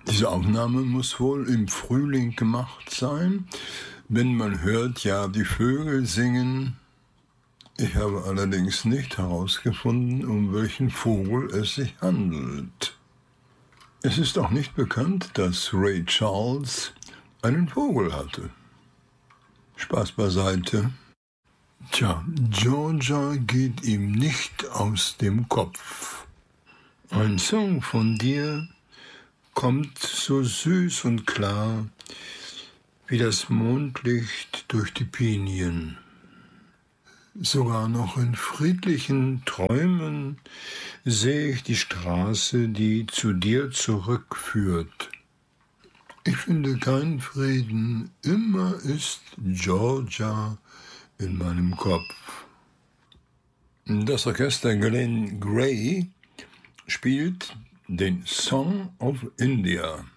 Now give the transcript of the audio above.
Diese Aufnahme muss wohl im Frühling gemacht sein, wenn man hört, ja, die Vögel singen. Ich habe allerdings nicht herausgefunden, um welchen Vogel es sich handelt. Es ist auch nicht bekannt, dass Ray Charles einen Vogel hatte. Spaß beiseite. Tja, Georgia geht ihm nicht aus dem Kopf. Ein Song von dir kommt so süß und klar wie das Mondlicht durch die Pinien. Sogar noch in friedlichen Träumen sehe ich die Straße, die zu dir zurückführt. Ich finde keinen Frieden, immer ist Georgia in meinem Kopf. Das Orchester Glenn Gray spielt den Song of India.